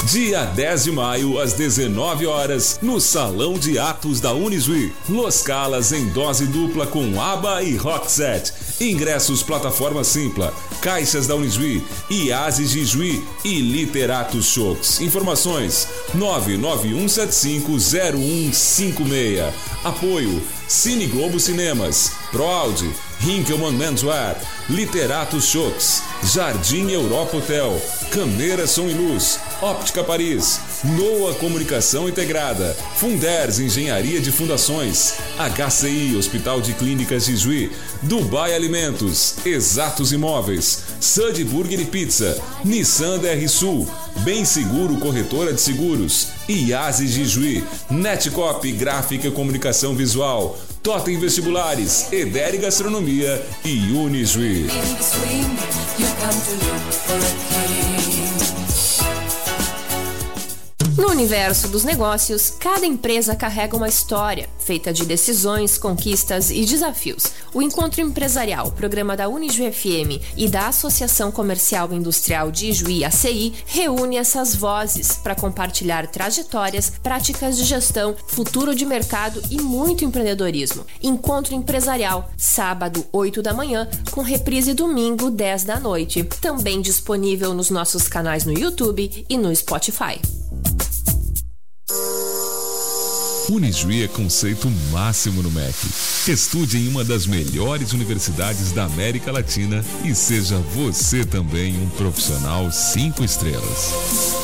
Dia 10 de maio, às 19 horas, no Salão de Atos da Unisui. Los Calas em dose dupla com ABBA e Roxette. Ingressos plataforma Simpla, Caixas da Unisui, IASE Gijuí e Literatos Shows. Informações 991750156. Apoio Cine Globo Cinemas, ProAude, Hinkelmann Menswear, Literatos Shows, Jardim Europa Hotel, Câmera Som e Luz, Óptica Paris, Noa Comunicação Integrada, Funders Engenharia de Fundações, HCI Hospital de Clínicas de Juí, Dubai Alimentos, Exatos Imóveis, Sud Burger e Pizza, Nissan DR Sul, Bem Seguro Corretora de Seguros, IASE de Juí, Netcop Gráfica e Comunicação Visual, Totem Vestibulares, Edere Gastronomia e Unijuí. No universo dos negócios, cada empresa carrega uma história, feita de decisões, conquistas e desafios. O Encontro Empresarial, programa da Unijuí FM e da Associação Comercial e Industrial de Ijuí, ACI, reúne essas vozes para compartilhar trajetórias, práticas de gestão, futuro de mercado e muito empreendedorismo. Encontro Empresarial, sábado, 8 da manhã, com reprise domingo, 10 da noite. Também disponível nos nossos canais no YouTube e no Spotify. Unijuí é conceito máximo no MEC. Estude em uma das melhores universidades da América Latina e seja você também um profissional 5 estrelas.